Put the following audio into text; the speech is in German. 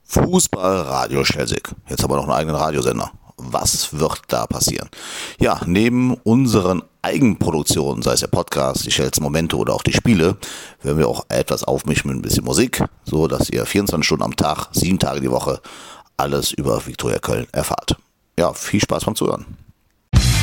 Fußballradio Schelsig. Jetzt haben wir noch einen eigenen Radiosender. Was wird da passieren? Ja, neben unseren Eigenproduktionen, sei es der Podcast, die Schels Momente oder auch die Spiele, werden wir auch etwas aufmischen mit ein bisschen Musik, so dass ihr 24 Stunden am Tag, 7 Tage die Woche alles über Viktoria Köln erfahrt. Ja, viel Spaß beim Zuhören.